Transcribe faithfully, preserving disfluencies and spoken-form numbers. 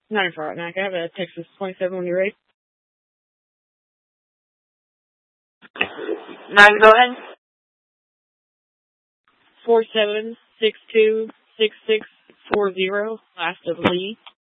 nine four nine. I have a Texas twenty-seven when you're ready. Now go ahead. Four seven six two six six four zero. Last of Lee.